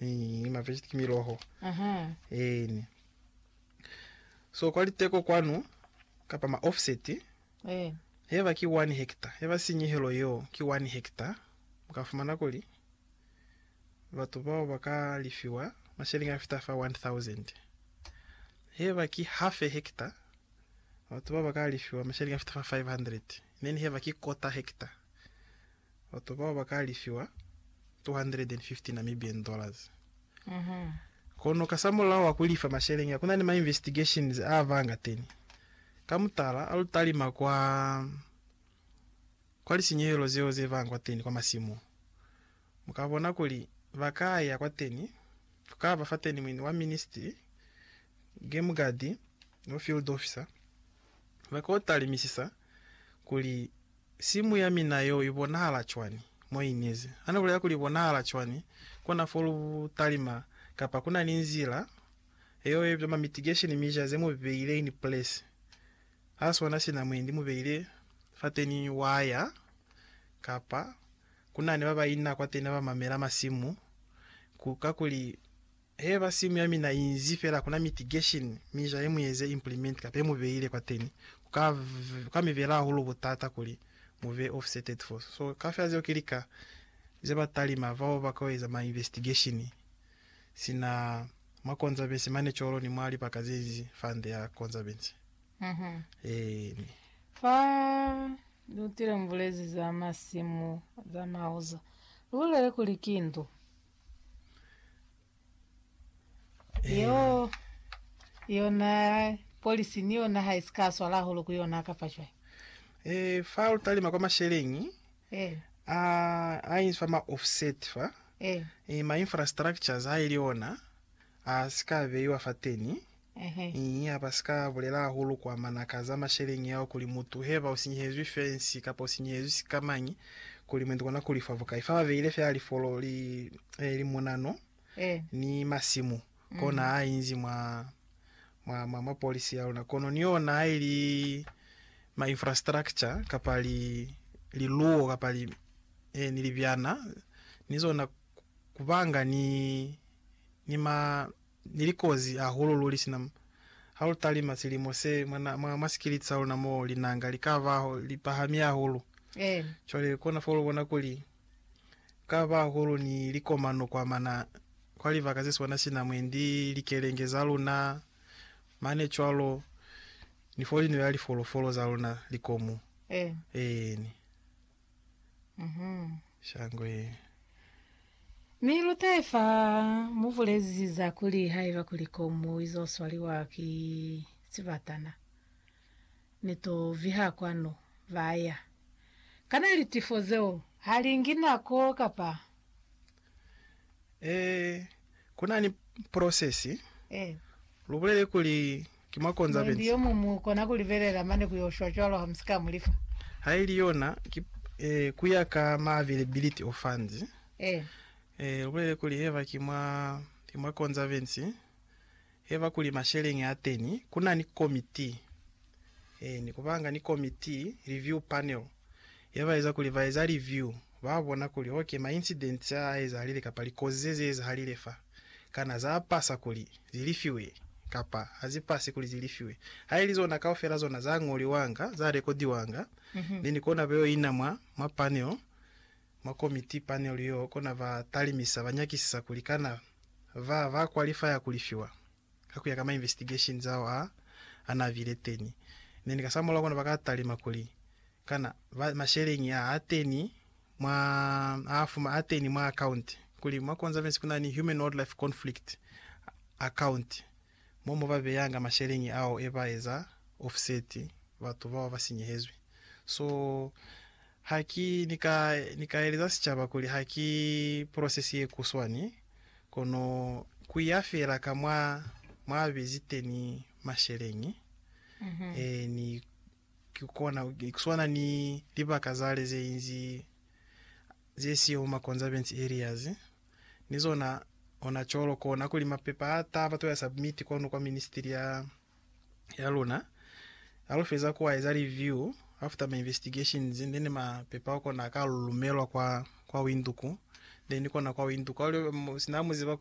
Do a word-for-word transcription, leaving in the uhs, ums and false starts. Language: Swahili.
ni mavegeti kimiloho aha eni so kwaliteko kwanu kapa ma offset eh heva ki one hectare heva sinyihelo yo ki one hectare mukafumana kuli vatu bao bakalifiwa mashilingi afitafa one thousand heva ki half a hectare vatu bao bakalifiwa mashilingi afitafa five hundred then heva ki quarter hectare vatu bao bakalifiwa two hundred fifty Namibian dollars. mhm Kono kasamula wa kulifa mashilingi kuna ni ma investigations avanga teni kamutala alutalima kwa kwa lisinyelo zeo zevanga teni kwa masimu mukabona kuli vakaya kwa teni tukaba fateni mwini wa ministry game guard no field officer vakotalimisisa kuli simu ya minayo ibonala chwani moineze ana kuli yakuli ibonala chwani kona folu talima kapa kuna ninzila eyo ebyo ma mitigation measures emu beile in place aso nasi na mwendi mu beile fateni waya kapa kuna ne baba ina kwa tena ba mamera masimu kukakuli heba simu ya mina inzifera kuna mitigation measure emu yeze implement kapa emu beile kwa teni kuka kamivela hulu butata kuli move offsetted force so kafa zio kilika zeba talima vao bakaweza ma investigation sina ma conservancy mane choro ni mwali pakazizi fund ya conservancy mhm eh fa dutira mvulezi za masimu za mauza lule kuli kindu yo yona polisi niyo na haiskaso ala hulu kuyona kapashwe eh fa utalima kwa mashilingi eh a a infama offset fa eh e ma infrastructures ailiona asika veiwa fateni ehe i abaska bulela hulu kwa manaka za mashilingi yao kuli mutu heba usinyezwi fence kapa usinyezwi sikamanyi kuli mwendo kona kuli favoka ifa veile fe ali follow li eh, li munano eh ni masimu kona mm-hmm. ainzi mwa mwa mwa, mwa polisi yao na kono niona ili ma infrastructure kapali liluo kapali eh, nilivyana nizona kubanga ni ni ma nilikozi ahulu lulisina haul talima silimose mwana masikilitsa una mo linanga likava lipahamia hulu eh chole kona folo bona kuli kava hulu ni likomano kwa mana kwali vakazisi wana sina mwendi likelengeza luna mane chwalo ni foli ni yali folo folo za luna likomu eh eh ni mhm shangwe ni lutefa muvulezi za kuli haiva kulikomu izo swali waki sivatana nito viha kwano vaya kana litifozeo halinginako kapa eh kuna ni processi eh lubulele kuli kima conservancy ndiyo mumu kona kuliverera mane kuyoshwa chwalo hamsika mulifa hailiona ki, eh, kuyaka ma availability of funds eh eh lubulele kuli heva kima kima conservancy heva kuli mashilingi ateni kuna ni committee eh ni kubanga ni committee review panel heva iza kuli vaiza review babona kuli okay ma incidents ya iza halile kapali causes iza halile fa kana za pasa kuli zilifiwe kapa hazipasi kuli zilifiwe hailizo na kaofera zona za ngoli wanga za rekodi wanga mhm then kona beyo ina mwa ma panel ma committee panel yo kona va talimisa banyakisa kulikana va va qualify kulifiwa kakuya kama investigation zao a anavile teni then kasamola kona bakatalima kuli kana mashilingi ya ateni mwa afu ma ateni mwa account kuli mwa conservancy kuna ni human wildlife conflict account momo babeyanga mashilingi ao ebaeza offset watu wao basinyehezwe so haki nika nikaeleza sichaba kuli haki process ye kuswani kono kuyafera kamwa mwa visite ni mashilingi mhm eh ni kukona kuswana ni liba kazale zeinzi zesi oma conservancy areas nizona ona cholo kona kuli mapepa hata abato ya submit kono kwa ministry ya ya luna alofeza kwa iza review after my investigations then ma pepa ko na kalulumelwa kwa kwa winduku then ko na kwa winduku ale sinamu ziba